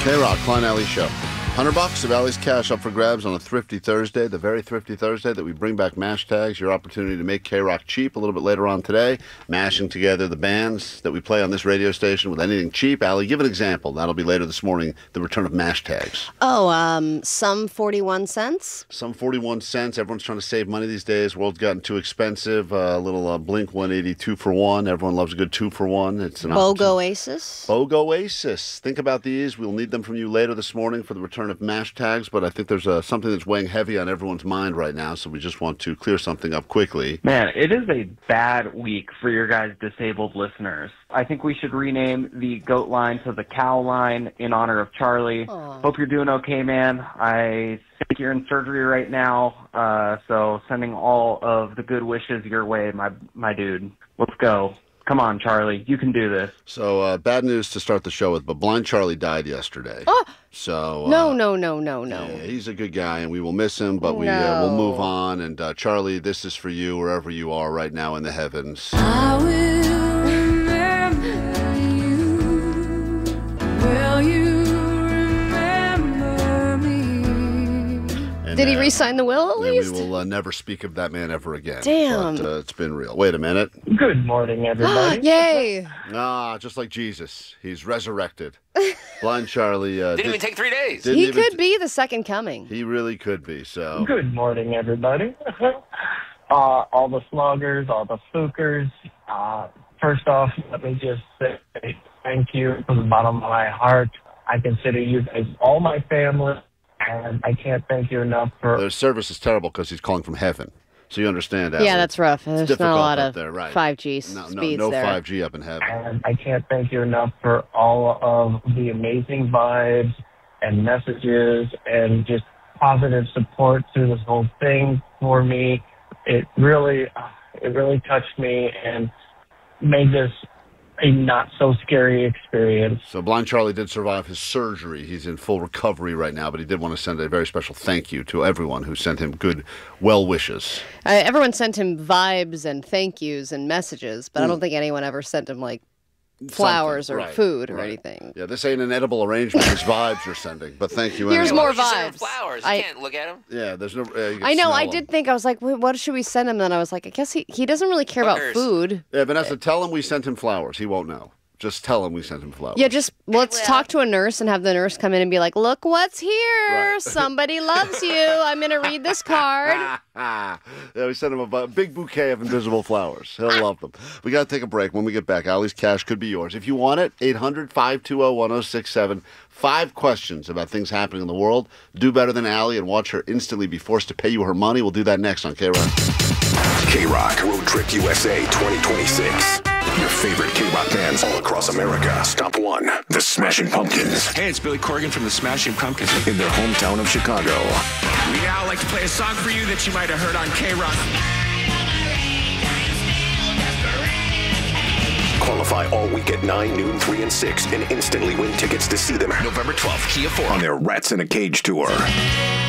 K-Rock, Klein Alley Show. $100 of Alley's cash up for grabs on a Thrifty Thursday, the very Thrifty Thursday that we bring back mash tags, your opportunity to make K-Rock cheap a little bit later on today, mashing together the bands that we play on this radio station with anything cheap. Alley, give an example. That'll be later this morning, the return of mash tags. Some 41 cents. Some 41 cents. Everyone's trying to save money these days. World's gotten too expensive. A little Blink 180 2-for-1. Everyone loves a good 2-for-1. It's an BOGOasis. BOGOasis. Think about these. We'll need them from you later this morning for the return of mash tags, but I think there's something that's weighing heavy on everyone's mind right now, so we just want to clear something up quickly. Man, it is a bad week for your guys' disabled listeners. I think we should rename the goat line to the cow line in honor of Charlie. Aww. Hope you're doing okay, man. I think you're in surgery right now, so sending all of the good wishes your way, my dude. Let's go. Come on, Charlie. You can do this. So, bad news to start the show with, but Blind Charlie died yesterday. Oh! So No. Yeah, he's a good guy, and we will miss him, but we'll move on. And, Charlie, this is for you wherever you are right now in the heavens. I will remember you. Will you remember me? And, Did he re-sign the will at and least? we will never speak of that man ever again. Damn. But it's been real. Wait a minute. Good morning, everybody. Yay! Just like Jesus. He's resurrected. Blind Charlie. Didn't even take 3 days. He could be the second coming. He really could be, so. Good morning, everybody. All the sluggers, all the fookers. First off, let me just say thank you from the bottom of my heart. I consider you guys all my family, and I can't thank you enough for... The service is terrible because he's calling from heaven. So you understand that. Yeah, that's rough. There's not a difficult lot up of there, right. 5G speeds no there. 5G up in heaven. And I can't thank you enough for all of the amazing vibes and messages and just positive support through this whole thing for me. It really touched me and made this a not-so-scary experience. So Blind Charlie did survive his surgery. He's in full recovery right now, but he did want to send a very special thank you to everyone who sent him good well wishes. Everyone sent him vibes and thank yous and messages, but I don't think anyone ever sent him, like, flowers Something, or right, food or right. anything. Yeah, this ain't an edible arrangement. It's vibes you're sending, but thank you Here's anyway. more Why would you send him vibes. flowers. I- You can't look at them. Yeah, there's no... I know, I did think, I was like, what should we send him? Then I was like, I guess he doesn't really care about Hookers. food. Yeah, Vanessa, tell him we sent him flowers. He won't know. Just tell him we sent him flowers. Yeah, just let's talk to a nurse and have the nurse come in and be like, look what's here. Right. Somebody loves you. I'm going to read this card. Yeah, we sent him a big bouquet of invisible flowers. He'll love them. We got to take a break. When we get back, Allie's cash could be yours. If you want it, 800-520-1067. 5 questions about things happening in the world. Do better than Allie and watch her instantly be forced to pay you her money. We'll do that next on K-Rock. K-Rock Road Trip USA 2026. Your favorite K-Rock bands all across America. Stop 1, the Smashing Pumpkins. Hey, it's Billy Corgan from the Smashing Pumpkins. In their hometown of Chicago. We now like to play a song for you that you might have heard on K-Rock. Qualify all week at 9, noon, 3, and 6 and instantly win tickets to see them November 12th, Kia 4. on their Rats in a Cage tour.